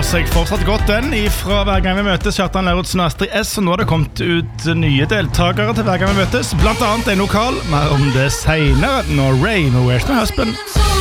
står seg fortsatt godt den ifra Hver gang vi møtes, Kjartan Lauritzen og Astrid S. Og nå har det kommet ut nye deltakere til Hver gang vi møtes, blant annet en lokal, mer om det senere, når Ray med Where's My Husband.